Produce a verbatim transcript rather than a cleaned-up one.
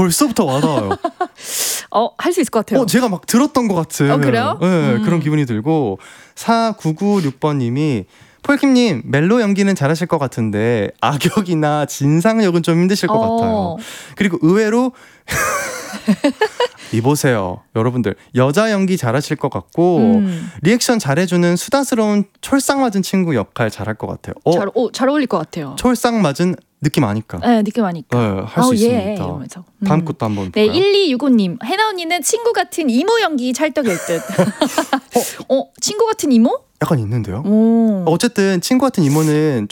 벌써부터 와닿아요. 어, 할 수 있을 것 같아요. 어, 제가 막 들었던 것 같은. 어, 그래요? 네, 음. 그런 기분이 들고. 사구구육 번님이 폴킴님 멜로 연기는 잘하실 것 같은데 악역이나 진상 역은 좀 힘드실 것 어. 같아요. 그리고 의외로 이보세요 여러분들, 여자 연기 잘하실 것 같고 음. 리액션 잘해주는 수다스러운 촐싹 맞은 친구 역할 잘할 것 같아요. 어, 잘, 오, 잘 어울릴 것 같아요. 촐싹 맞은 느낌 아니까. 네, 느낌 아니까. 네, 할 수 어, 있습니다. 예, 이러면서. 음. 다음 것도 한번 네, 볼까요? 일이육오 님. 해나 언니는 친구 같은 이모 연기 찰떡일 듯. 어, 친구 같은 이모? 약간 있는데요. 오. 어쨌든 친구 같은 이모는